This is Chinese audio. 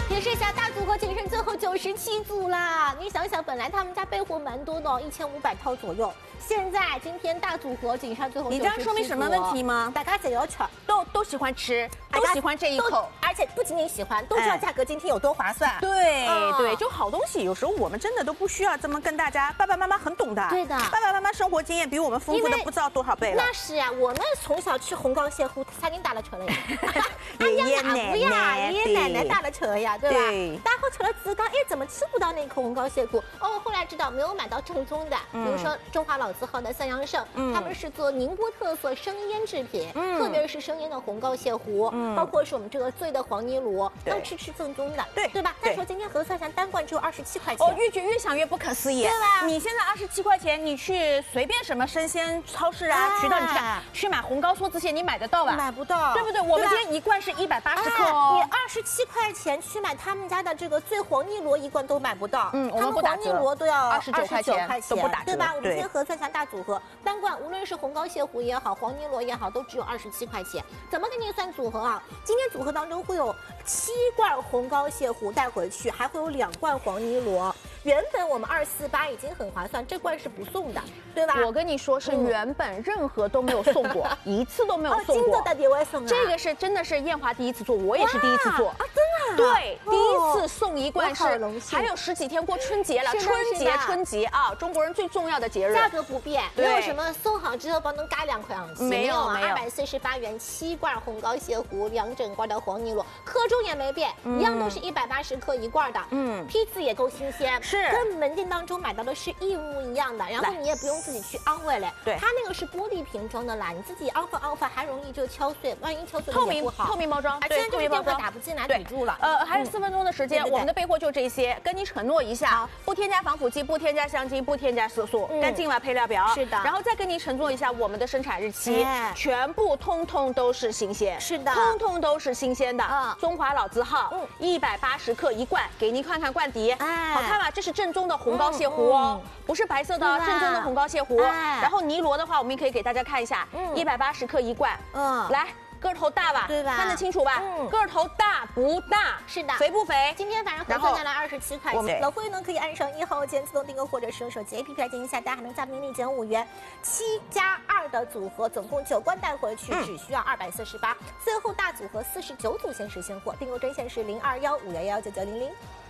也是小大组合仅剩最后97组啦。你想想，本来他们家备货蛮多的，1500套左右。现在今天大组合仅剩最后97组。 你知道说明什么问题吗？ 大家想要吃， 都喜欢吃，都喜欢这一口， 而且不仅仅喜欢，都知道价格今天有多划算。 对对，就好东西，有时候我们真的都不需要这么跟大家。爸爸妈妈很懂的， 对的， 爸爸妈妈生活经验比我们丰富的不知道多少倍了。 那是啊，我们从小吃红膏蟹糊，他已经打了车了呀。 爷爷奶奶， 爷爷奶奶打了车呀，对吧？ 对。 然后吃了自刚，哎，怎么吃不到那口红膏蟹糊？哦，后来知道没有买到正宗的，比如说中华老字号的三阳盛，他们是做宁波特色生腌制品，特别是生腌的红膏蟹糊，包括是我们这个醉的黄泥螺，要吃正宗的，对吧？再说今天合算下单罐只有27块钱， 哦，越想越不可思议， 对吧？ 你现在27块钱，你去随便什么生鲜超市啊、渠道，你去买红膏梭子蟹，你买得到吧？ 买不到， 对不对？我们今天一罐是180克哦， 你27块钱去买他们家的这个醉黄泥螺一罐都买不到， 我们不打折， 黄泥螺都要 29块钱，都不打折， 对吧？我们今天合算下大组合单罐，无论是红膏蟹糊也好，黄泥螺也好，都只有27块钱。怎么给你算组合啊？今天组合当中会有7罐红膏蟹糊带回去，还会有2罐黄泥螺。原本我们248已经很划算，这罐是不送的，对吧？ 我跟你说是原本任何都没有送过，一次都没有送过。 金色的别外送啊！ 这个是真的是艳华第一次做，我也是第一次做啊，真的。 对，第一次送一罐是，还有10几天过春节了，春节啊，中国人最重要的节日。 价格不变，没有什么送好之后帮能加2块洋气， 没有 248元7罐红膏蟹糊，2整罐的黄泥螺，克重也没变，一样都是180克一罐的，批次也够新鲜， 是跟门店当中买到的是一模一样的，然后你也不用自己去安慰嘞， 对， 它那个是玻璃瓶装的啦，你自己安放还容易就敲碎，万一敲碎也不好。 透明包装， 对，透明包装打不进来，抵住了。 还有4分钟的时间，我们的备货就这些，跟你承诺一下，不添加防腐剂，不添加香精，不添加色素，干净了配料表， 是的。 然后再跟你承诺一下我们的生产日期，全部通通都是新鲜， 是的， 通通都是新鲜的，中华老字号，180克一罐，给您看看罐底，好看吧？这是正宗的红膏蟹糊哦，不是白色的，正宗的红膏蟹糊。然后泥螺的话，我们也可以给大家看一下，180克一罐，来。个头大吧， 对吧？ 看得清楚吧？个头大不大？ 是的， 肥不肥？ 今天反正合算下来27块钱。老会呢可以按上1号键自动订购，或者是用手机 APP 来进行下单，还能加迷你减5元。7+2的组合，总共9罐带回去，只需要248。最后大组合49组限时现货，订购专线是0215119900。